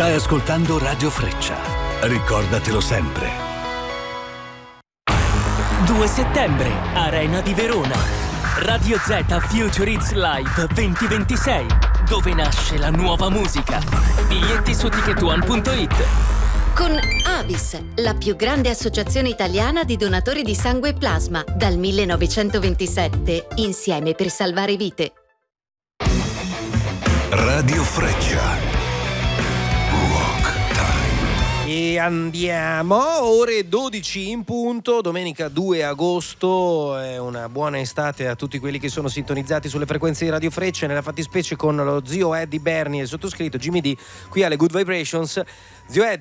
Stai ascoltando Radio Freccia. Ricordatelo sempre. 2 settembre, Arena di Verona. Radio Z Future Hits Live 2026, dove nasce la nuova musica. Biglietti su ticketone.it. Con Avis, la più grande associazione italiana di donatori di sangue e plasma, dal 1927, insieme per salvare vite. Radio Freccia. E andiamo, ore 12 in punto, domenica 2 agosto, una buona estate a tutti quelli che sono sintonizzati sulle frequenze di Radio Freccia, nella fattispecie con lo zio Eddie Berni e il sottoscritto Jimmy D qui alle Good Vibrations. Zio Eddie,